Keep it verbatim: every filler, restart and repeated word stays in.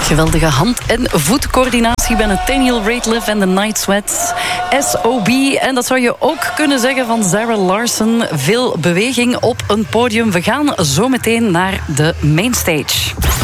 Geweldige hand- en voetcoördinatie bij Nathaniel Rateliff en de Night Sweats. S O B. En dat zou je ook kunnen zeggen van Zara Larsson. Veel beweging op een podium. We gaan zo meteen naar de mainstage.